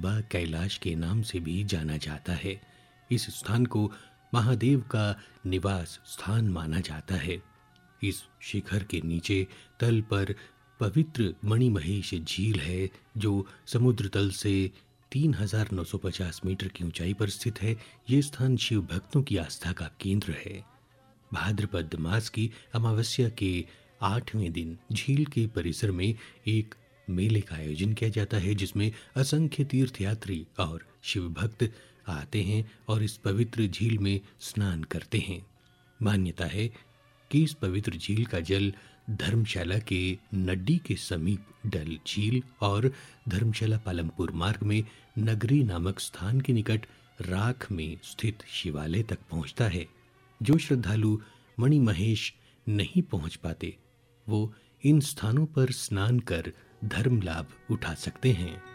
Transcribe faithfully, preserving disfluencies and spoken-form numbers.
बाबा कैलाश के नाम से भी जाना जाता है। इस स्थान को महादेव का निवास स्थान माना जाता है। इस शिखर के नीचे तल पर पवित्र मणिमहेश झील है, जो समुद्र तल से तीन हज़ार नौ सौ पचास मीटर की ऊंचाई पर स्थित है। ये स्थान शिव भक्तों की आस्था का केंद्र है। भाद्रपद मास की अमावस्या के आठवें दिन झील के परिसर में एक मेले का आयोजन किया जाता है, जिसमें असंख्य तीर्थयात्री और शिव भक्त आते हैं और इस पवित्र झील में स्नान करते हैं। मान्यता है कि इस पवित्र झील का जल धर्मशाला के नड्डी के समीप डल झील और धर्मशाला पालमपुर मार्ग में नगरी नामक स्थान के निकट राख में स्थित शिवालय तक पहुंचता है। जो श्रद्धालु मणिमहेश नहीं पहुंच पाते, वो इन स्थानों पर स्नान कर धर्म लाभ उठा सकते हैं।